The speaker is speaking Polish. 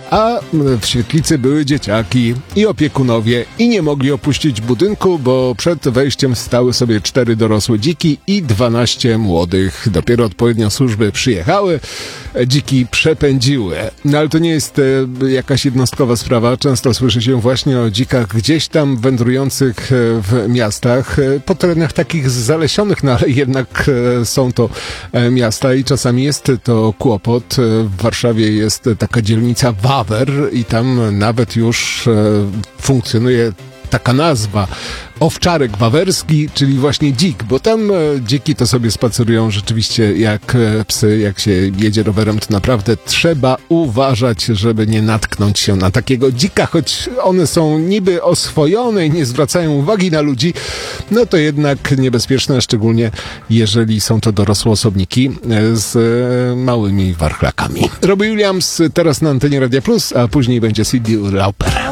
a w świetlicy były dzieciaki i opiekunowie i nie mogli opuścić budynku, bo przed wejściem stały sobie 4 dorosłe dziki i 12 młodych. Dopiero odpowiednio służby przyjechały, dziki przepędziły. No ale to nie jest jakaś jednostkowa sprawa. Często słyszy się właśnie o dzikach gdzieś tam wędrujących w miastach, po terenach takich zalesionych, no ale jednak są to miasta i czasami jest to kłopot. W Warszawie jest taka dzielnica Wawer i tam nawet już funkcjonuje taka nazwa, owczarek wawerski, czyli właśnie dzik, bo tam dziki to sobie spacerują rzeczywiście jak psy, jak się jedzie rowerem, to naprawdę trzeba uważać, żeby nie natknąć się na takiego dzika, choć one są niby oswojone i nie zwracają uwagi na ludzi, no to jednak niebezpieczne, szczególnie jeżeli są to dorosłe osobniki z małymi warchlakami. Robbie Williams teraz na antenie Radia Plus, a później będzie Cyndi Lauper.